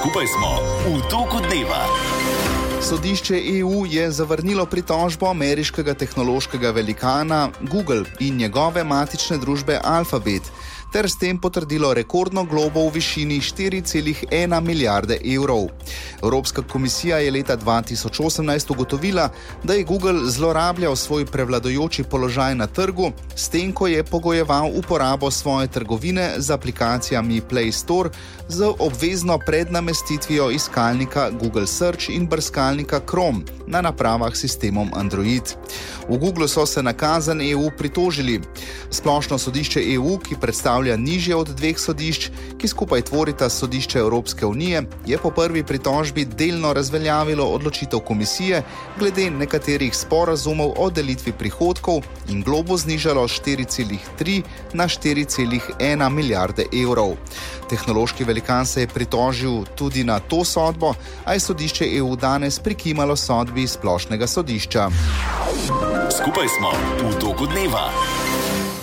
Skupaj smo v toku dneva. Sodišče EU je zavrnilo pritožbo ameriškega tehnološkega velikana Google in njegove matične družbe Alphabet, ter s tem potrdilo rekordno globo v višini 4,1 milijarde evrov. Evropska komisija je leta 2018 ugotovila, da je Google zlorabljal svoj prevladujoči položaj na trgu, s tem, ko je pogojeval uporabo svoje trgovine z aplikacijami Play Store z obvezno prednamestitvijo iskalnika Google Search in brskalnika Chrome na napravah s sistemom Android. V Google so se na kazen EU pritožili. Splošno sodišče EU, ki predstavlja nižje od dveh sodišč, ki skupaj tvorita sodišče Evropske unije, je po prvi pritožbi delno razveljavilo odločitev komisije glede nekaterih sporazumov o delitvi prihodkov in globo znižalo 4,3 na 4,1 milijarde evrov. Tehnološki velikan se je pritožil tudi na to sodbo, a je sodišče EU danes prikimalo sodbi splošnega sodišča. Skupaj smo v toku dneva.